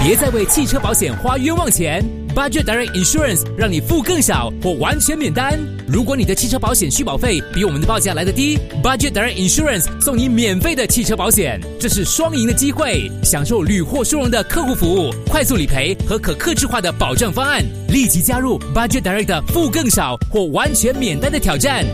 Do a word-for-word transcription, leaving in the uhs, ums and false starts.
别再为汽车保险花冤枉钱。Budget Direct Insurance 让你付更少或完全免单。如果你的汽车保险续保费比我们的报价来得低， Budget Direct Insurance 送你免费的汽车保险，这是双赢的机会，享受屡获殊荣的客户服务、快速理赔和可客制化的保障方案。立即加入 Budget Direct 的付更少或完全免单的挑战。